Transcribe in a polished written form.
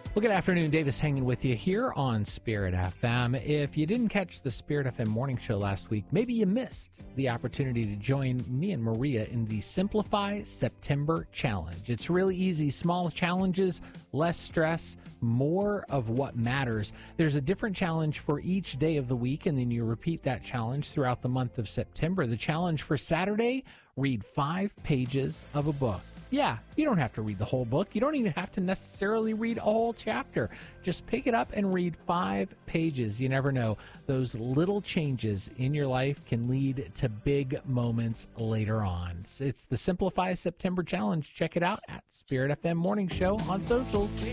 Well, good afternoon. Davis hanging with you here on Spirit FM. If you didn't catch the Spirit FM morning show last week, maybe you missed the opportunity to join me and Maria in the Simplify September Challenge. It's really easy. Small challenges, less stress, more of what matters. There's a different challenge for each day of the week, and then you repeat that challenge throughout the month of September. The challenge for Saturday, read 5 pages of a book. Yeah, you don't have to read the whole book. You don't even have to necessarily read a whole chapter. Just pick it up and read 5 pages. You never know. Those little changes in your life can lead to big moments later on. It's the Simplify September Challenge. Check it out at Spirit FM Morning Show on socials.